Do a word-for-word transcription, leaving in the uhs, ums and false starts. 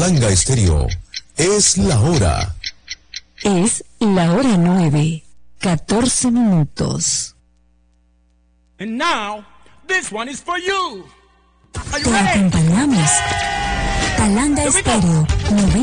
Palanga Estéreo. Es la hora. Es la hora nueve, catorce minutos. And now, this one is for you. Are you Te ready? acompañamos. Palanga Here we go. Estéreo,